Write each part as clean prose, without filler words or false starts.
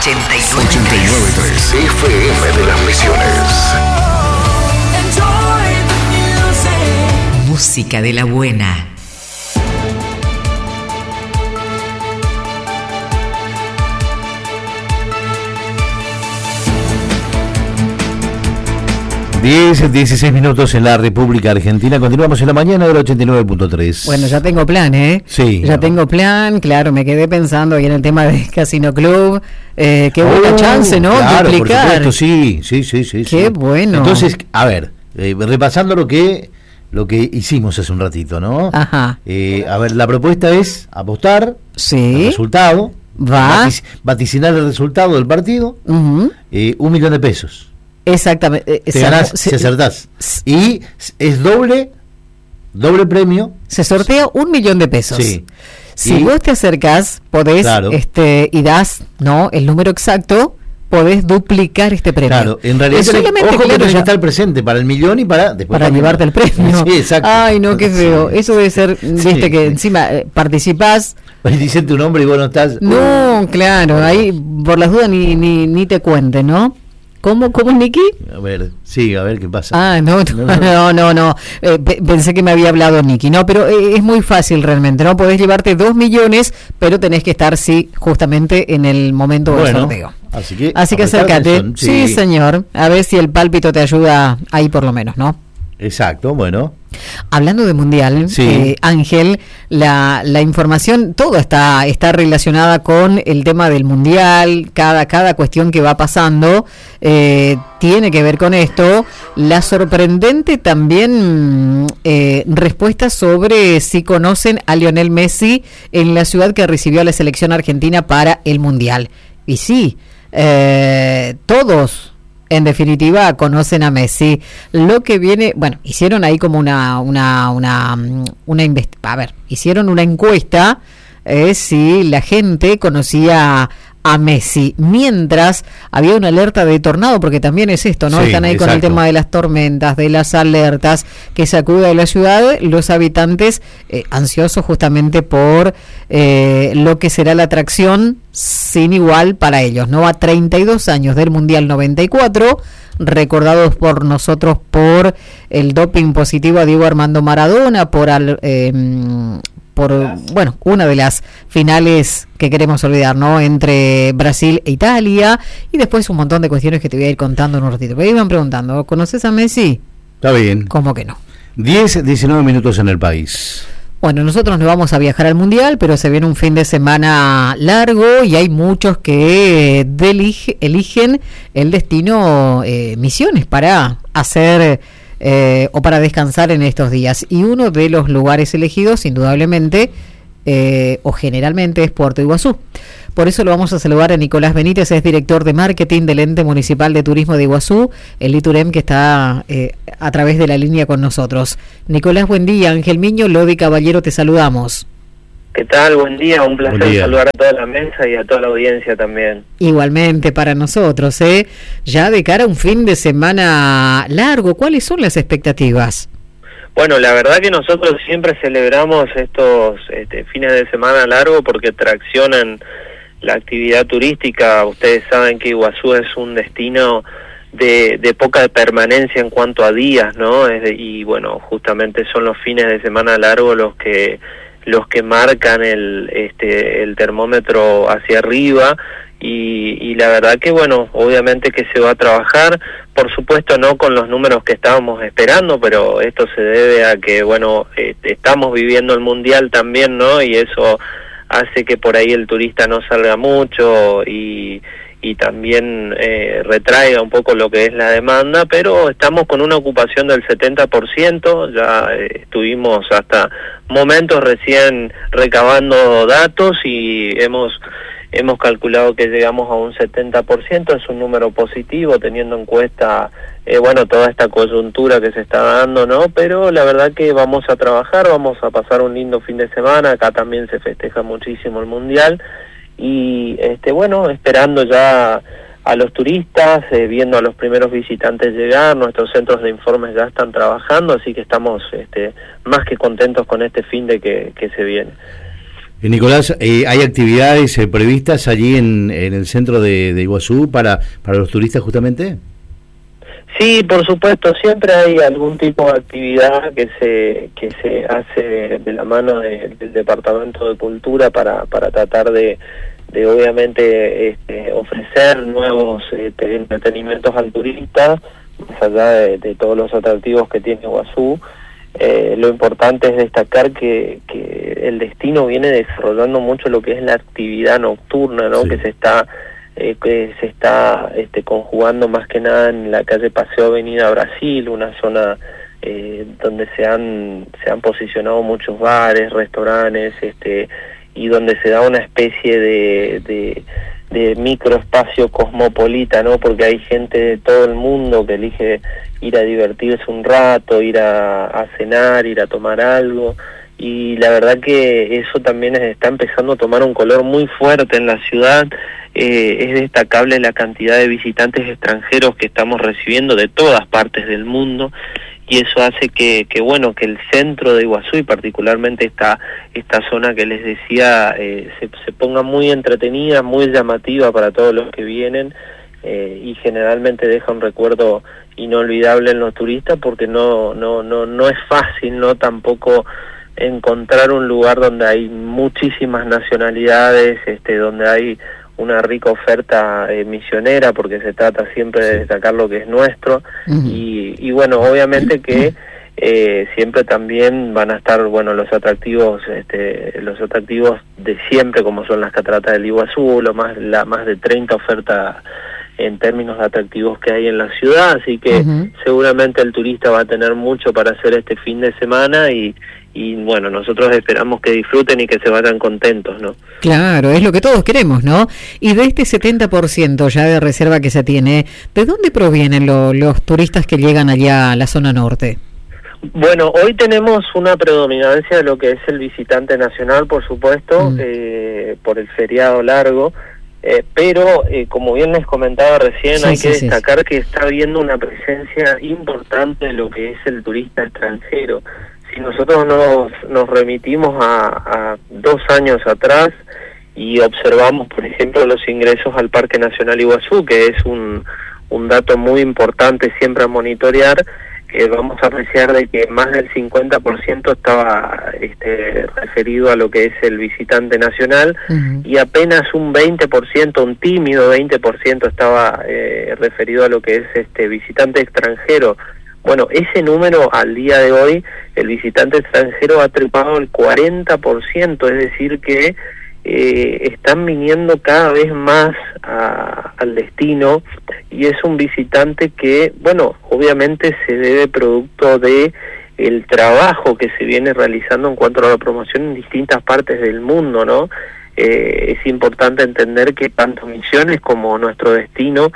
89.3 FM de las Misiones. Música de la buena. Diez, 16 minutos en la República Argentina. Continuamos en la mañana del 89.3. Bueno, ya tengo plan, ¿eh? Sí. Ya tengo plan, claro, me quedé pensando ahí en el tema del Casino Club. Qué buena chance, ¿no? Claro, duplicar. por supuesto, sí. Qué bueno. Entonces, a ver, repasando lo que hicimos hace un ratito, ¿no? Ajá. A ver, la propuesta es apostar el resultado, vaticinar el resultado del partido, 1 millón de pesos. Exactamente. Te ganás si acertás. Y es doble premio. Se sortea 1 millón de pesos. Sí. Si vos te acercás, podés, y das, ¿no?, el número exacto, podés duplicar este premio. Claro, en realidad tenés que estar presente para el millón y para llevarte el premio. Sí, exacto. Ay, no, qué feo. Eso debe ser, viste, que encima participás. Y dicen tu nombre y vos no estás. No, claro, ahí por las dudas ni te cuenten, ¿no? ¿Cómo es, Nicky? A ver qué pasa. Ah, no. Pensé que me había hablado Nicky. No, pero es muy fácil realmente, ¿no? Podés llevarte 2 millones, pero tenés que estar, justamente en el momento del sorteo. Así que acércate. Sí, señor. A ver si el pálpito te ayuda ahí por lo menos, ¿no? Exacto, bueno. Hablando de Mundial, Ángel, la información, todo está relacionada con el tema del Mundial, cada cuestión que va pasando tiene que ver con esto. La sorprendente también respuesta sobre si conocen a Lionel Messi en la ciudad que recibió a la selección argentina para el Mundial. Y sí, todos en definitiva conocen a Messi. Lo que viene, hicieron ahí como hicieron una encuesta si la gente conocía a Messi, mientras había una alerta de tornado, porque también es esto, ¿no? Están ahí con el tema de las tormentas, de las alertas que sacude de la ciudad, los habitantes ansiosos justamente por lo que será la atracción sin igual para ellos, ¿no? A 32 años del Mundial 94, recordados por nosotros por el doping positivo a Diego Armando Maradona, por una de las finales que queremos olvidar, ¿no?, entre Brasil e Italia, y después un montón de cuestiones que te voy a ir contando en un ratito. Me iban preguntando, ¿conoces a Messi? Está bien. ¿Cómo que no? 19 minutos en el país. Bueno, nosotros no vamos a viajar al Mundial, pero se viene un fin de semana largo y hay muchos que eligen el destino Misiones para hacer o para descansar en estos días. Y uno de los lugares elegidos, indudablemente, o generalmente, es Puerto Iguazú. Por eso lo vamos a saludar a Nicolás Benítez, es director de marketing del Ente Municipal de Turismo de Iguazú, el ITUREM, que está a través de la línea con nosotros. Nicolás, buen día. Ángel Miño, Lodi Caballero, te saludamos. ¿Qué tal? Buen día, un placer saludar a toda la mesa y a toda la audiencia también. Igualmente para nosotros, ya de cara a un fin de semana largo, ¿cuáles son las expectativas? Bueno, la verdad que nosotros siempre celebramos estos fines de semana largo porque traccionan la actividad turística. Ustedes saben que Iguazú es un destino de poca permanencia en cuanto a días, ¿no? Y bueno, justamente son los fines de semana largo los que marcan el termómetro hacia arriba, y la verdad que bueno, obviamente que se va a trabajar, por supuesto no con los números que estábamos esperando, pero esto se debe a que bueno, estamos viviendo el Mundial también, ¿no? Y eso hace que por ahí el turista no salga mucho y también retraiga un poco lo que es la demanda, pero estamos con una ocupación del 70%, ya estuvimos hasta momentos recién recabando datos y hemos calculado que llegamos a un 70%, es un número positivo teniendo en cuenta toda esta coyuntura que se está dando, ¿no? Pero la verdad que vamos a trabajar, vamos a pasar un lindo fin de semana, acá también se festeja muchísimo el Mundial, y esperando ya a los turistas, viendo a los primeros visitantes llegar. Nuestros centros de informes ya están trabajando, así que estamos más que contentos con este fin de que se viene. Nicolás, ¿hay actividades previstas allí en el centro de Iguazú para los turistas justamente? Sí, por supuesto, siempre hay algún tipo de actividad que se hace de la mano del Departamento de Cultura para tratar de obviamente ofrecer nuevos entretenimientos al turista, más allá de todos los atractivos que tiene Iguazú. Lo importante es destacar que el destino viene desarrollando mucho lo que es la actividad nocturna, ¿no? Sí. Que se está conjugando más que nada en la calle Paseo Avenida Brasil, una zona donde se han posicionado muchos bares, restaurantes, y donde se da una especie de microespacio cosmopolita, ¿no? Porque hay gente de todo el mundo que elige ir a divertirse un rato, ir a cenar, ir a tomar algo, y la verdad que eso también está empezando a tomar un color muy fuerte en la ciudad. Es destacable la cantidad de visitantes extranjeros que estamos recibiendo de todas partes del mundo, y eso hace que el centro de Iguazú, y particularmente esta zona que les decía, se ponga muy entretenida, muy llamativa para todos los que vienen, y generalmente deja un recuerdo inolvidable en los turistas, porque no es fácil, no tampoco encontrar un lugar donde hay muchísimas nacionalidades, donde hay una rica oferta misionera, porque se trata siempre de destacar lo que es nuestro. Y bueno, obviamente que siempre también van a estar los atractivos de siempre, como son las cataratas del Iguazú, la más de 30 ofertas en términos de atractivos que hay en la ciudad, así que seguramente el turista va a tener mucho para hacer este fin de semana, y bueno, nosotros esperamos que disfruten y que se vayan contentos, ¿no? Claro, es lo que todos queremos, ¿no? Y de este 70% ya de reserva que se tiene, ¿de dónde provienen los turistas que llegan allá a la zona norte? Bueno, hoy tenemos una predominancia de lo que es el visitante nacional, por supuesto, por el feriado largo, pero como bien les comentaba recién, hay que destacar que está habiendo una presencia importante de lo que es el turista extranjero. Si nosotros nos remitimos a 2 años atrás y observamos, por ejemplo, los ingresos al Parque Nacional Iguazú, que es un dato muy importante siempre a monitorear, vamos a apreciar de que más del 50% estaba referido a lo que es el visitante nacional, y apenas un 20%, un tímido 20% estaba referido a lo que es visitante extranjero. Bueno, ese número al día de hoy, el visitante extranjero ha trepado el 40%, es decir que están viniendo cada vez más al destino, y es un visitante que, bueno, obviamente se debe producto de el trabajo que se viene realizando en cuanto a la promoción en distintas partes del mundo, ¿no? Es importante entender que tanto Misiones como nuestro destino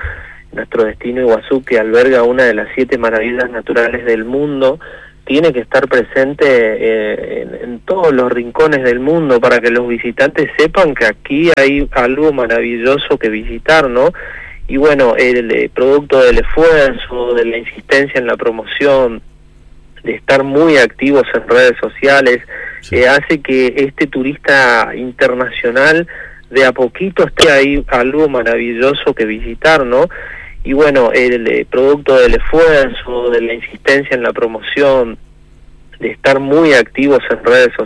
Iguazú, que alberga una de las 7 maravillas naturales del mundo, tiene que estar presente en todos los rincones del mundo para que los visitantes sepan que aquí hay algo maravilloso que visitar, ¿no? Y bueno, el producto del esfuerzo, de la insistencia en la promoción, de estar muy activos en redes sociales, hace que este turista internacional de a poquito esté ahí algo maravilloso que visitar, ¿no? Y bueno, el producto del esfuerzo, de la insistencia en la promoción, de estar muy activos en redes sociales,